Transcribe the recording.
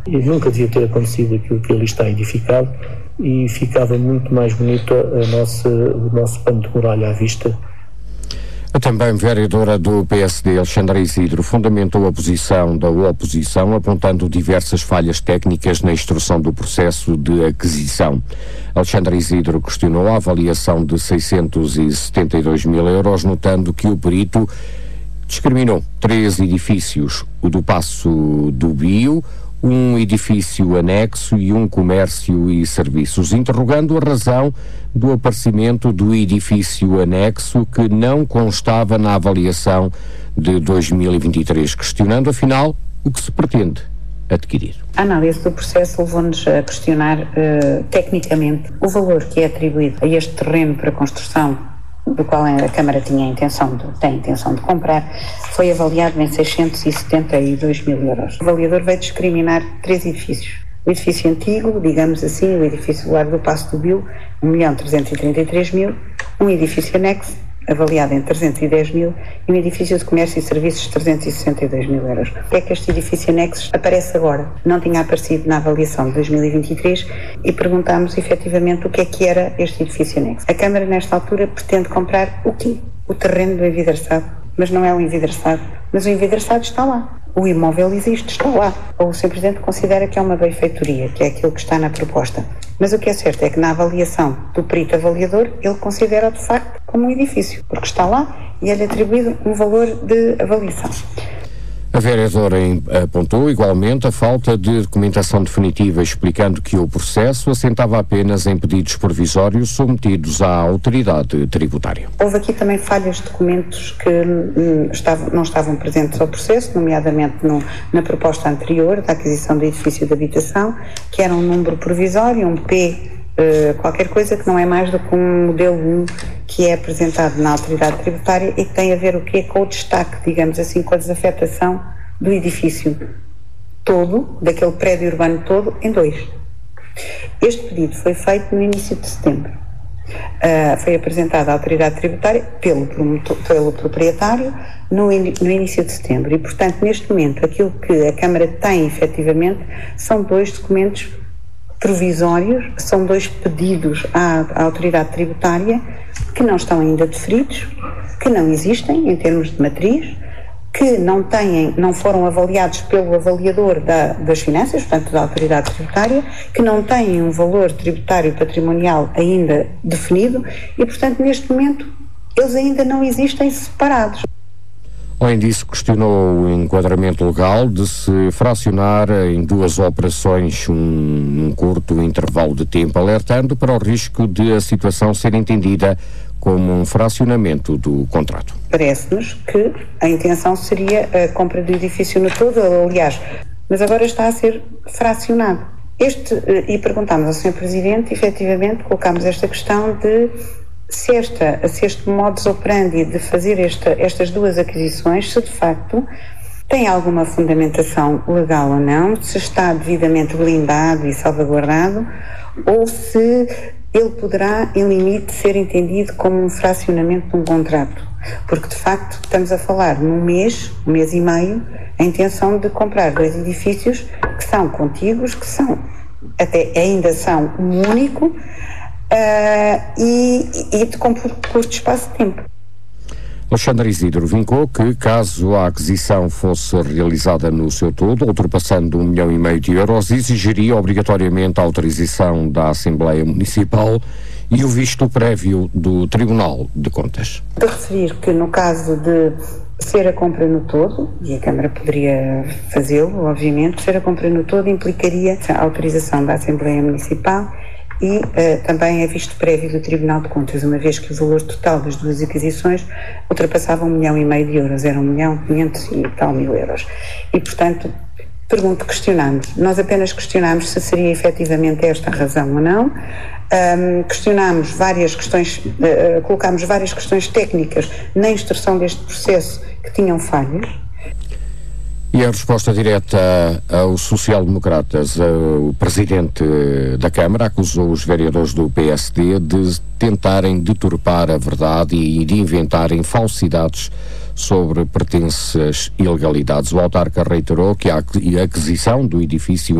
E nunca devia ter acontecido aquilo que ali está edificado e ficava muito mais bonito o nosso pano de muralha à vista. A também vereadora do PSD, Alexandra Isidro, fundamentou a posição da oposição, apontando diversas falhas técnicas na instrução do processo de aquisição. Alexandra Isidro questionou a avaliação de 672 mil euros, notando que o perito discriminou 3 edifícios, o do Paço do Bio, um edifício anexo e um comércio e serviços, interrogando a razão do aparecimento do edifício anexo que não constava na avaliação de 2023, questionando afinal o que se pretende adquirir. A análise do processo levou-nos a questionar tecnicamente o valor que é atribuído a este terreno para construção, do qual a Câmara tem a intenção de comprar, foi avaliado em 672 mil euros. O avaliador veio discriminar 3 edifícios. O edifício antigo, digamos assim, o edifício Largo do Paço do Bio, 1.333.000, um edifício anexo, avaliado em 310 mil, e um edifício de comércio e serviços de 362 mil euros. O que é que este edifício anexo aparece agora? Não tinha aparecido na avaliação de 2023 e perguntámos efetivamente o que é que era este edifício anexo. A Câmara, nesta altura, pretende comprar o quê? O terreno do envidraçado. Mas não é o envidraçado. Mas o envidraçado está lá. O imóvel existe, está lá. O Sr. Presidente considera que é uma benfeitoria, que é aquilo que está na proposta. Mas o que é certo é que na avaliação do perito avaliador, ele considera de facto como um edifício, porque está lá e é-lhe atribuído um valor de avaliação. A vereadora apontou igualmente a falta de documentação definitiva, explicando que o processo assentava apenas em pedidos provisórios submetidos à autoridade tributária. Houve aqui também falhas de documentos que não estavam presentes ao processo, nomeadamente na proposta anterior da aquisição do edifício de habitação, que era um número provisório, um P qualquer coisa, que não é mais do que um modelo 1 que é apresentado na autoridade tributária e que tem a ver o quê? Com o destaque, digamos assim, com a desafetação do edifício todo, daquele prédio urbano todo, em 2. Este pedido foi feito no início de setembro. Foi apresentado à autoridade tributária pelo proprietário no início de setembro e, portanto, neste momento, aquilo que a Câmara tem efetivamente são 2 documentos provisórios, são 2 pedidos à autoridade tributária que não estão ainda deferidos, que não existem em termos de matriz, que não foram avaliados pelo avaliador das finanças, portanto da autoridade tributária, que não têm um valor tributário patrimonial ainda definido e, portanto, neste momento eles ainda não existem separados. Além disso, questionou o enquadramento legal de se fracionar em 2 operações um curto intervalo de tempo, alertando para o risco de a situação ser entendida como um fracionamento do contrato. Parece-nos que a intenção seria a compra do edifício no todo, aliás, mas agora está a ser fracionado. E perguntámos ao Sr. Presidente, efetivamente, colocámos esta questão de se este modus operandi de fazer estas 2 aquisições, se de facto tem alguma fundamentação legal ou não, se está devidamente blindado e salvaguardado, ou se ele poderá, em limite, ser entendido como um fracionamento de um contrato. Porque, de facto, estamos a falar num mês e meio, a intenção de comprar 2 edifícios que são contíguos, que ainda são um único, e com curto espaço de tempo. Alexandra Isidro vincou que, caso a aquisição fosse realizada no seu todo, ultrapassando 1,5 milhão de euros, exigiria obrigatoriamente a autorização da Assembleia Municipal e o visto prévio do Tribunal de Contas. De referir que, no caso de ser a compra no todo, e a Câmara poderia fazê-lo, obviamente, ser a compra no todo implicaria a autorização da Assembleia Municipal e também é visto prévio do Tribunal de Contas, uma vez que o valor total das 2 aquisições ultrapassava 1,5 milhão de euros, era 1.500.000 e tal mil euros. E, portanto, questionámos. Nós apenas questionámos se seria efetivamente esta a razão ou não. Questionámos várias questões, colocámos várias questões técnicas na instrução deste processo que tinham falhas. E a resposta direta aos social-democratas, o presidente da Câmara acusou os vereadores do PSD de tentarem deturpar a verdade e de inventarem falsidades sobre pertences ilegalidades. O autarca reiterou que a aquisição do edifício